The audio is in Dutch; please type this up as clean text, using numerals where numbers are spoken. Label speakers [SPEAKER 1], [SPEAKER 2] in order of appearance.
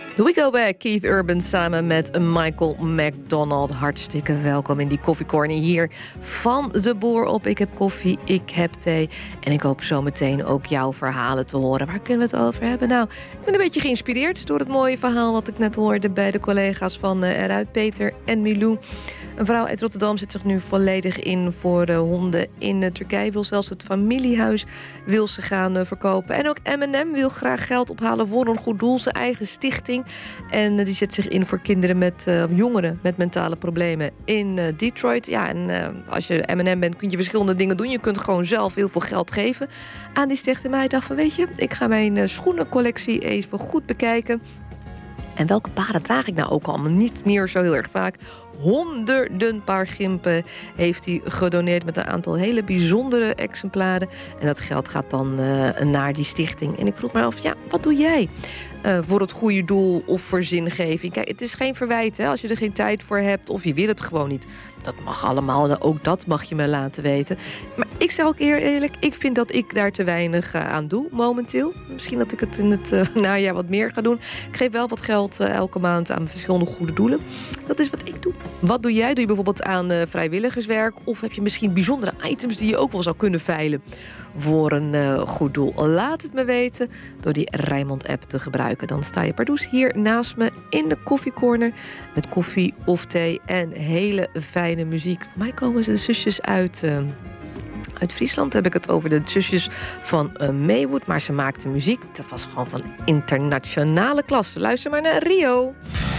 [SPEAKER 1] We Go Back, Keith Urban samen met Michael McDonald. Hartstikke welkom in die koffiecorner hier van De Boer op. Ik heb koffie, ik heb thee en ik hoop zo meteen ook jouw verhalen te horen. Waar kunnen we het over hebben? Nou, ik ben een beetje geïnspireerd door het mooie verhaal wat ik net hoorde bij de collega's van eruit, Peter en Milou. Een vrouw uit Rotterdam zet zich nu volledig in voor de honden in Turkije. Wil zelfs het familiehuis wil ze gaan verkopen. En ook M&M wil graag geld ophalen voor een goed doel. Zijn eigen stichting. En die zet zich in voor kinderen jongeren met mentale problemen in Detroit. Ja, en als je M&M bent kun je verschillende dingen doen. Je kunt gewoon zelf heel veel geld geven aan die stichting. Maar hij dacht van, weet je, ik ga mijn schoenencollectie even goed bekijken. En welke paren draag ik nou ook allemaal? Niet meer zo heel erg vaak. Honderden paar gimpen heeft hij gedoneerd met een aantal hele bijzondere exemplaren. En dat geld gaat dan naar die stichting. En ik vroeg me af, ja, wat doe jij voor het goede doel of voor zingeving? Kijk, het is geen verwijt hè, als je er geen tijd voor hebt of je wil het gewoon niet. Dat mag allemaal, ook dat mag je me laten weten. Maar ik zeg ook eerlijk, ik vind dat ik daar te weinig aan doe momenteel. Misschien dat ik het in het najaar wat meer ga doen. Ik geef wel wat geld elke maand aan verschillende goede doelen. Dat is wat ik doe. Wat doe jij? Doe je bijvoorbeeld aan vrijwilligerswerk? Of heb je misschien bijzondere items die je ook wel zou kunnen veilen voor een goed doel? Laat het me weten door die Rijnmond-app te gebruiken. Dan sta je pardoes hier naast me in de koffiecorner met koffie of thee en hele fijne muziek. Voor mij komen ze de zusjes uit Friesland. Heb ik het over de zusjes van Maywood. Maar ze maakten muziek. Dat was gewoon van internationale klasse. Luister maar naar Rio.